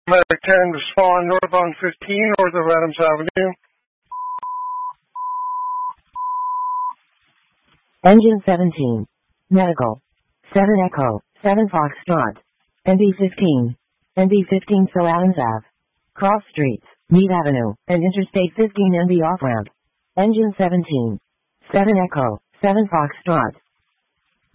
Medic 10 respond northbound 15 north of Adams Avenue. Engine 17. Medical. 7 Echo, 7 Foxtrot. NB15. NB15 So Adams Ave. Cross Streets, Meade Avenue, and Interstate 15 NB off-ramp. Engine 17. 7 Echo, 7 Foxtrot.